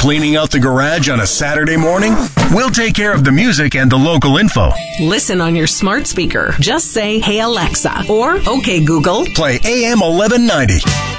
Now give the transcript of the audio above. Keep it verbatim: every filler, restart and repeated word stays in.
Cleaning out the garage on a Saturday morning? We'll take care of the music and the local info. Listen on your smart speaker. Just say, "Hey Alexa," or "Okay Google, play A M eleven ninety."